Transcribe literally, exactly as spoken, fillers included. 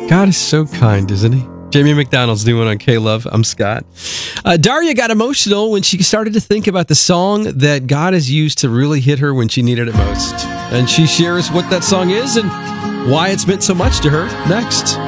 God is so kind, isn't he? Jamie McDonald's doing on K-Love. I'm Scott. Uh, Daria got emotional when she started to think about the song that God has used to really hit her when she needed it most. And she shares what that song is and why it's meant so much to her next.